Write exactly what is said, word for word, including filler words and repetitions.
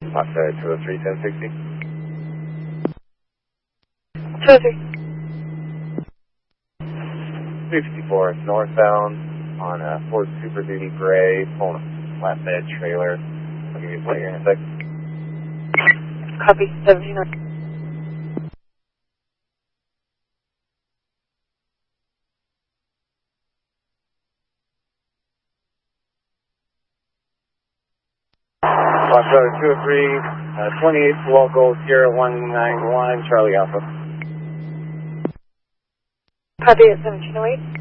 Foxtrot two oh three, ten sixty. two oh three. three fifty-four, northbound on a Ford Super Duty gray, pulling a flatbed trailer. I'll give you a plate here in a sec. Copy, seventeen nine. Foxtrot two oh three, uh, twenty-eight Wall Gold Sierra one nine one, Charlie Alpha. Copy at seventeen oh eight.